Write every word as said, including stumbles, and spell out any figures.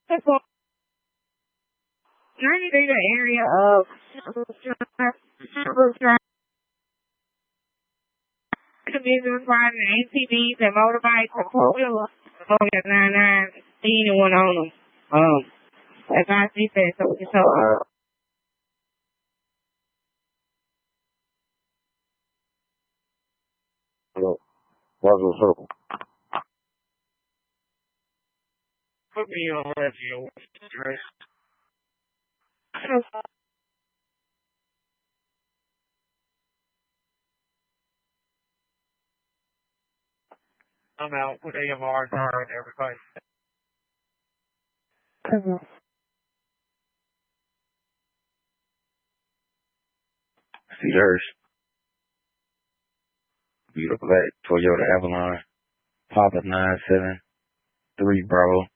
Journey through the area of commuting riding A T Vs and motorbikes and four-wheelers. Oh, yeah, nine nine, seen one on them. Um, as I see that, so so uh. Hello. Roswell Circle. Put me on radio. I'm out with A M R and everybody. Cedars. Beautiful black Toyota Avalon. Papa nine seven three Bravo.